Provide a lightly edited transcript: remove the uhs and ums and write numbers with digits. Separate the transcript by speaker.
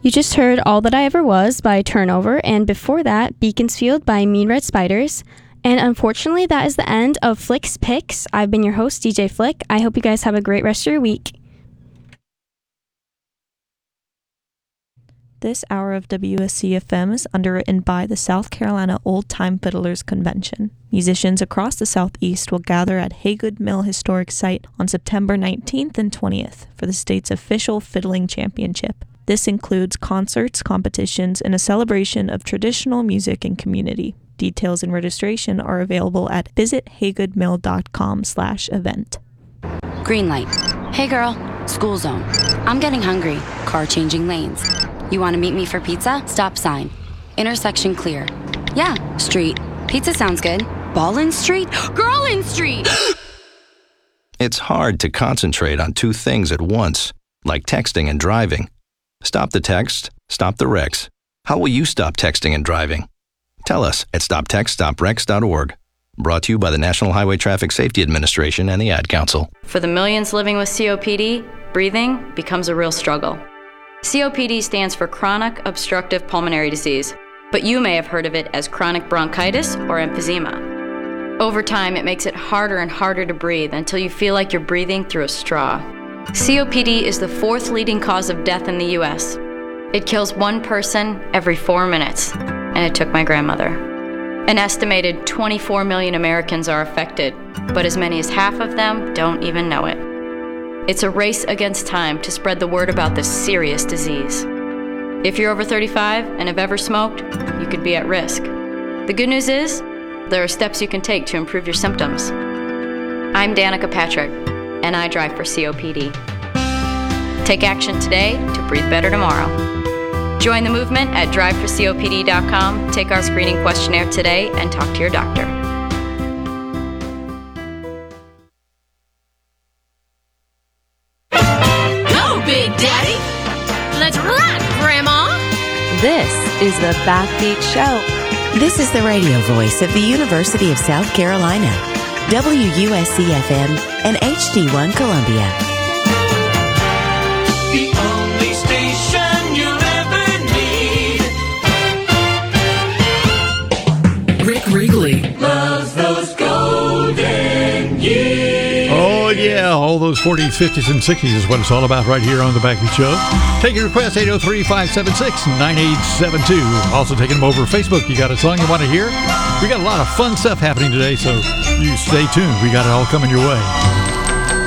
Speaker 1: You just heard All That I Ever Was by Turnover, and before that, Beaconsfield by Mean Red Spiders. And unfortunately, that is the end of Flick's Picks. I've been your host, DJ Flick. I hope you guys have a great rest of your week.
Speaker 2: This hour of WSC-FM is underwritten by the South Carolina Old Time Fiddlers Convention. Musicians across the Southeast will gather at Haygood Mill Historic Site on September 19th and 20th for the state's official fiddling championship. This includes concerts, competitions, and a celebration of traditional music and community. Details and registration are available at visithaygoodmill.com/event.
Speaker 3: Green light. Hey girl, school zone. I'm getting hungry. Car changing lanes. You want to meet me for pizza? Stop sign. Intersection clear. Yeah, street. Pizza sounds good. Ball in street? Girl in street!
Speaker 4: It's hard to concentrate on two things at once, like texting and driving. Stop the text, stop the wrecks. How will you stop texting and driving? Tell us at stoptextstopwrecks.org. Brought to you by the National Highway Traffic Safety Administration and the Ad Council.
Speaker 5: For the millions living with COPD, breathing becomes a real struggle. COPD stands for chronic obstructive pulmonary disease, but you may have heard of it as chronic bronchitis or emphysema. Over time, it makes it harder and harder to breathe until you feel like you're breathing through a straw. COPD is the fourth leading cause of death in the U.S. It kills one person every 4 minutes, and it took my grandmother. An estimated 24 million Americans are affected, but as many as half of them don't even know it. It's a race against time to spread the word about this serious disease. If you're over 35 and have ever smoked, you could be at risk. The good news is, there are steps you can take to improve your symptoms. I'm Danica Patrick, and I drive for COPD. Take action today to breathe better tomorrow. Join the movement at driveforcopd.com, take our screening questionnaire today, and talk to your doctor.
Speaker 6: Go, Big Daddy! Let's rock, Grandma!
Speaker 7: This is the Backbeat Show.
Speaker 8: This is the radio voice of the University of South Carolina, WUSC-FM and HD1 Columbia.
Speaker 9: The only station you'll ever need.
Speaker 6: Rick Wrigley
Speaker 9: Loves those golden years.
Speaker 10: Oh, yeah, all those 40s, 50s, and 60s is what it's all about right here on The Backbeat Show. Take your request, 803-576-9872. Also taking them over Facebook. You got a song you want to hear? We got a lot of fun stuff happening today, so you stay tuned. We got it all coming your way.